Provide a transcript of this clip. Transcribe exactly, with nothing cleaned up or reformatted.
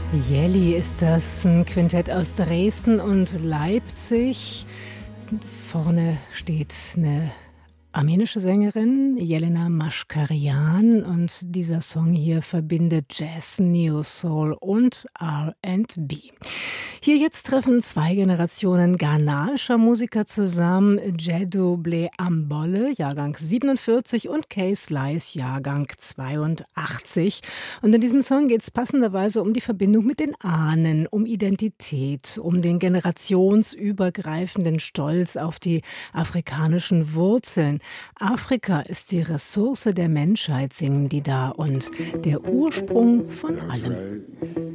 Jelly ist das, ein Quintett aus Dresden und Leipzig. Vorne steht eine armenische Sängerin, Jelena Maschkarian, und dieser Song hier verbindet Jazz, Neo Soul und R and B. Hier jetzt treffen zwei Generationen ghanaischer Musiker zusammen, Djedu Ble Ambolle, Jahrgang siebenundvierzig, und Kay Slice, Jahrgang zweiundachtzig. Und in diesem Song geht es passenderweise um die Verbindung mit den Ahnen, um Identität, um den generationsübergreifenden Stolz auf die afrikanischen Wurzeln. Afrika ist die Ressource der Menschheit, singen die da, und der Ursprung von allem.